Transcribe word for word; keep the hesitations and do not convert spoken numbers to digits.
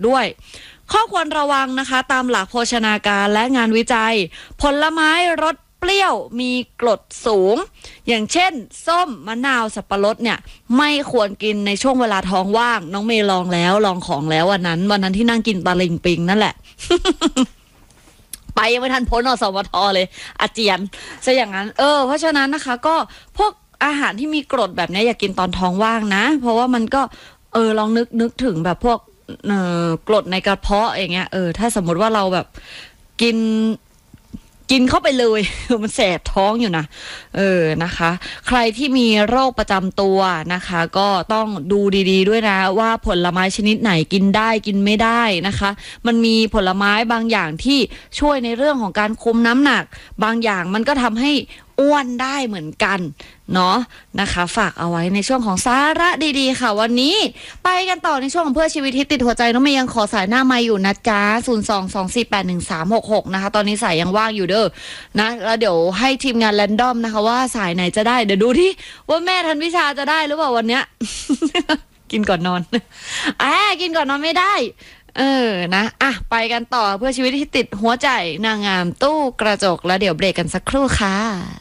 ด้วยข้อควรระวังนะคะตามหลักโภชนาการและงานวิจัยผลไม้รสเปรี้ยวมีกรดสูงอย่างเช่นส้มมะนาวสับปะรดเนี่ยไม่ควรกินในช่วงเวลาท้องว่างน้องเมย์ลองแล้วลองของแล้ววันนั้นวันนั้นที่นั่งกินตะลิงปิงนั่นแหละ ไปยังไม่ทันพ้นอสมทเลยอาเจียนซะอย่างนั้นเออเพราะฉะนั้นนะคะก็พวกอาหารที่มีกรดแบบนี้อย่ากินตอนท้องว่างนะเพราะว่ามันก็เออลองนึกนึกถึงแบบพวกเออกรดในกระเพาะอย่างเงี้ยเออถ้าสมมติว่าเราแบบกินกินเข้าไปเลยมันแสบท้องอยู่นะเออนะคะใครที่มีโรคประจำตัวนะคะก็ต้องดูดีๆด้วยนะว่าผลไม้ชนิดไหนกินได้กินไม่ได้นะคะมันมีผลไม้บางอย่างที่ช่วยในเรื่องของการคุมน้ำหนักบางอย่างมันก็ทำให้อ้วนได้เหมือนกันเนาะนะคะฝากเอาไว้ในช่วงของสาระดีๆค่ะวันนี้ไปกันต่อในช่วงของเพื่อชีวิตที่ติดหัวใจน้องเมย์ยังขอสายหน้าไมค์อยู่นะจ๊ะศูนย์ สอง สอง สี่ แปด หนึ่ง สาม หก หกนะคะตอนนี้สายยังว่างอยู่เด้อนะแล้วเดี๋ยวให้ทีมงานแรนดอมนะคะว่าสายไหนจะได้เดี๋ยวดูที่ว่าแม่ทันวิชาจะได้หรือเปล่าวันเนี้ย กินก่อนนอนอ่ากินก่อนนอนไม่ได้เออนะอ่ะไปกันต่อเพื่อชีวิตที่ติดหัวใจนางงามตู้กระจกแล้วเดี๋ยวเบรกกันสักครู่ค่ะ